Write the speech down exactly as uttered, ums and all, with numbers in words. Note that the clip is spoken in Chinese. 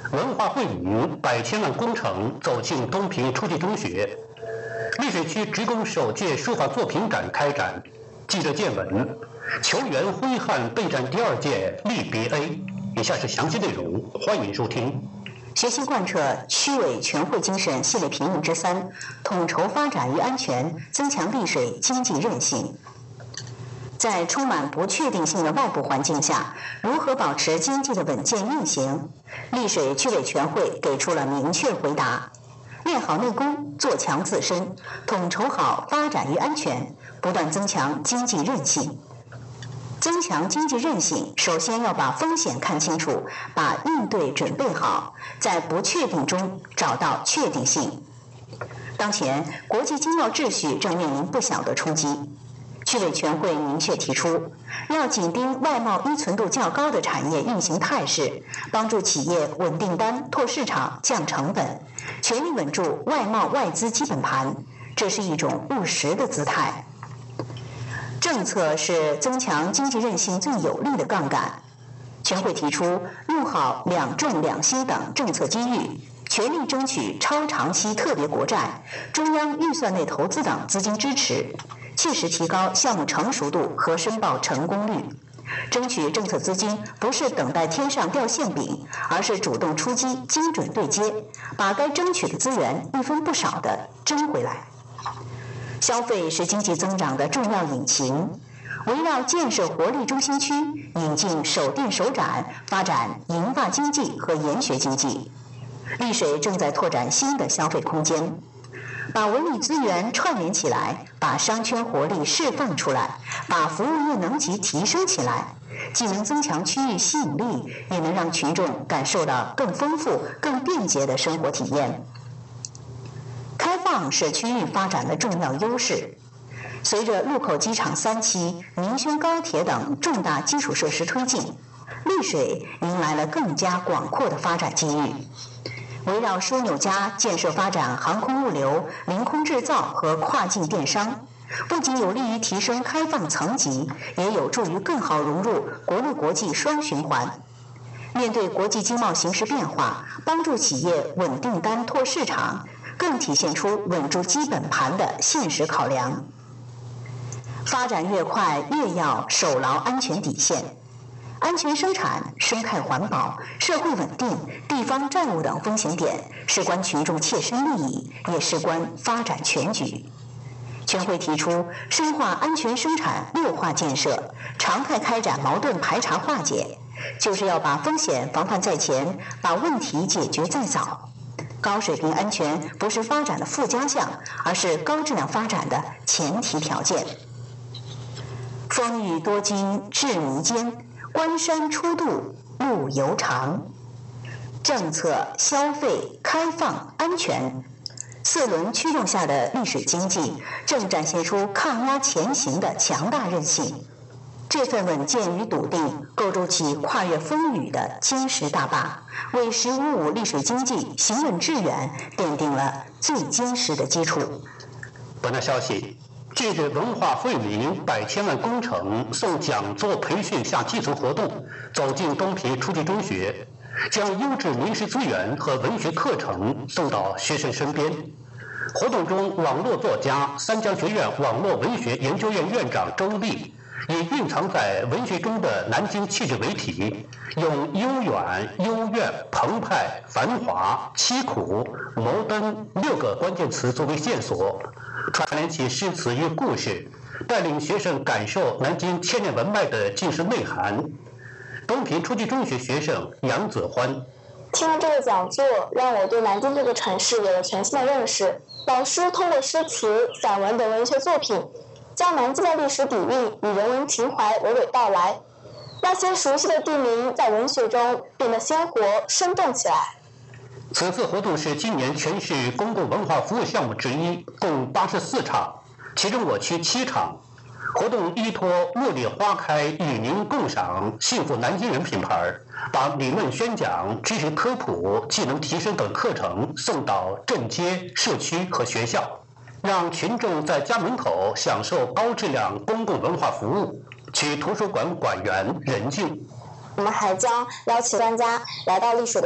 文化惠民百千万工程走进东平初级中学，溧水区职工首届书法作品展开展。记者见闻：球员挥汗备战第二届力别 A。以下是详细内容，欢迎收听。 学习贯彻区委全会精神系列评论之三，统筹发展与安全，增强溧水经济韧性。在充满不确定性的外部环境下，如何保持经济的稳健运行？溧水区委全会给出了明确回答：练好内功，做强自身，统筹好发展与安全，不断增强经济韧性。增强经济韧性，首先要把风险看清楚，把应对准备好，在不确定中找到确定性。当前，国际经贸秩序正面临不小的冲击。区委全会明确提出，要紧盯外贸依存度较高的产业运行态势，帮助企业稳订单、拓市场、降成本，全力稳住外贸外资基本盘，这是一种务实的姿态。政策是增强经济韧性最有力的杠杆。全会提出，用好两重两新等政策机遇，全力争取超长期特别国债、中央预算内投资等资金支持，切实提高项目成熟度和申报成功率，争取政策资金不是等待天上掉馅饼，而是主动出击，精准对接，把该争取的资源一分不少地争回来。消费是经济增长的重要引擎，围绕建设活力中心区，引进手电手展，发展银发经济和研学经济。溧水正在拓展新的消费空间，把文旅资源串联起来，把商圈活力释放出来，把服务业能级提升起来，既能增强区域吸引力，也能让群众感受到更丰富、更便捷的生活体验。开放是区域发展的重要优势。随着禄口机场三期、宁宣高铁等重大基础设施推进，溧水迎来了更加广阔的发展机遇。围绕枢纽加建设发展航空物流、临空制造和跨境电商，不仅有利于提升开放层级，也有助于更好融入国内国际双循环。面对国际经贸形势变化，帮助企业稳订单、拓市场，更体现出稳住基本盘的现实考量。发展越快，越要守牢安全底线。安全生产、生态环保、社会稳定、地方债务等风险点，事关群众切身利益，也事关发展全局。全会提出，深化安全生产绿化建设，常态开展矛盾排查化解，就是要把风险防范在前，把问题解决在早。高水平安全不是发展的附加项，而是高质量发展的前提条件。风雨多金至弥坚，关山初渡路犹长。政策、消费、开放、安全四轮驱动下的溧水经济，正展现出抗压前行的强大韧性。这份稳健与笃定，构筑起跨越风雨的坚实大坝，为“十五五”溧水经济行稳致远奠定了最坚实的基础。 本台消息：近日，文化惠民百千万工程送讲座培训下基层活动走进东平初级中学，将优质名师资源和文学课程送到学生身边。活动中，网络作家、三江学院网络文学研究院院长周丽以蕴藏在文学中的南京气质为题，用悠远、幽怨、澎湃、繁华、凄苦、摩登六个关键词作为线索，串联起诗词与故事，带领学生感受南京千年文脉的精神内涵。东平初级中学学生杨子欢： 听了这个讲座，让我对南京这个城市有了全新的认识。老师通过诗词、散文等文学作品，将南京的历史底蕴与人文情怀娓娓道来，那些熟悉的地名在文学中变得鲜活生动起来。 此次活动是今年全市公共文化服务项目之一，共八十四场，其中我区七场。活动依托“茉莉花开，与您共赏幸福南京人”品牌，把理论宣讲、知识科普、技能提升等课程送到镇街、社区和学校，让群众在家门口享受高质量公共文化服务。区图书馆馆员任静： 我们还将邀请专家来到溧水的